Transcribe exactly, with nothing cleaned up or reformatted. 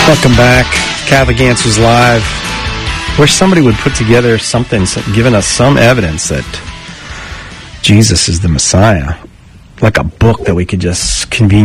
Welcome back. Catholic Answers Live. Wish somebody would put together something, giving us some evidence that Jesus is the Messiah. Like a book that we could just conveniently